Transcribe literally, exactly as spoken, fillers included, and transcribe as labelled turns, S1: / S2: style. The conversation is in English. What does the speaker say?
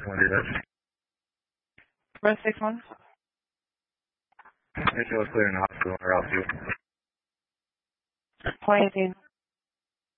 S1: want to do that.
S2: Rest six one.
S1: Make sure it's clear in the hospital or else you.
S2: Point eighteen.